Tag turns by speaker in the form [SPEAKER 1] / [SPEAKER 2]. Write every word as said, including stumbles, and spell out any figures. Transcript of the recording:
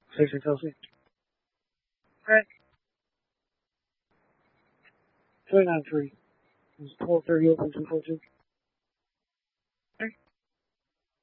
[SPEAKER 1] Station Chelsea. Alright. twenty-nine three. It's twelve thirty open two four two.